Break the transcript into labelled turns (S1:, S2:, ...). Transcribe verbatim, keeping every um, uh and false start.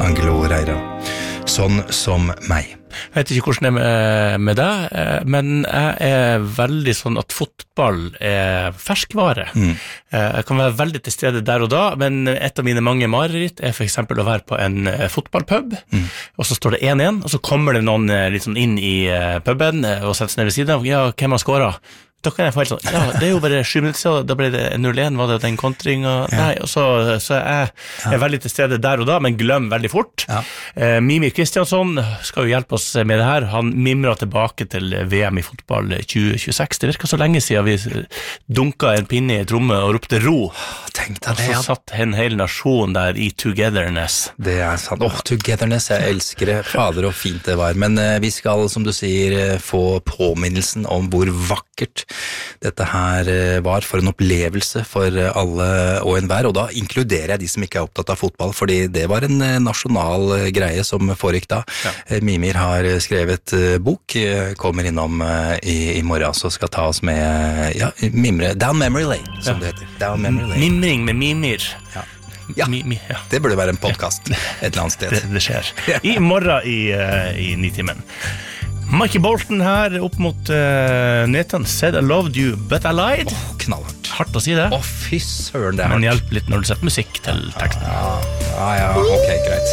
S1: Angelo Reira. Sånn som meg.
S2: Jeg vet ikke hvordan det er med deg, men jeg er veldig sånn at fotball er ferskvare. Mm. Jeg kan være veldig til stede der og da, men et av mine mange mareritt er for eksempel å være på en fotballpub, mm. og så står det en en, og så kommer det noen litt sånn inn i puben og setter seg ned ved siden av. Ja, hvem har skåret? Da kan jeg få helt sånn, ja, det er jo bare sju minutter siden, da ble det null en, var det den kontring, og ja. Nei, og så, så jeg er ja. veldig til stede der og da, men glem veldig fort. Ja. Eh, Mimir Kristiansson skal jo hjelpe oss med det her, han mimrer tilbake til V M i fotball tjue tjueseks, det virker så lenge siden vi dunket en pinne i tromme og ropte ro.
S1: Tenk deg det,
S2: ja. Og så satt en hel nasjon der i togetherness.
S1: Det er sant, åh, oh, togetherness, jeg elsker det, fader og fint det var, men eh, vi skal, som du sier, få påminnelsen om hvor vakkert dette her var for en opplevelse for alle og enhver, og da inkluderer jeg de som ikke er opptatt av fotball, fordi det var en nasjonal greie som foregikk da. Ja. Mimir har skrevet bok, kommer innom i, i morgen, så skal ta oss med, ja, mimre, Down Memory Lane, som ja. det heter. Down Memory Lane.
S2: Mimring med Mimir.
S1: Ja. Ja, mi, mi, ja, det burde være en podcast ja. et eller annet sted.
S2: Det, det skjer. I morgen i, uh, i Nitimen. Mikey Bolton her opp mot uh, Nathan said I loved you, but I lied.
S1: Åh, oh, knallhardt.
S2: Hardt å si det.
S1: Åh, oh, fy søren, det er
S2: Men hjelp litt når du setter musikk til teksten.
S1: Ja, ja, ja, ok, greit.